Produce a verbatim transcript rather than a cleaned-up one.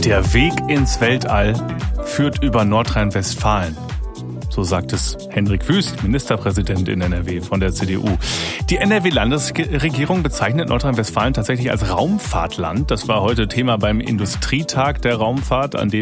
Der Weg ins Weltall führt über Nordrhein-Westfalen. So sagt es Hendrik Wüst, Ministerpräsident in N R W von der C D U. Die N R W-Landesregierung bezeichnet Nordrhein-Westfalen tatsächlich als Raumfahrtland. Das war heute Thema beim Industrietag der Raumfahrt, an dem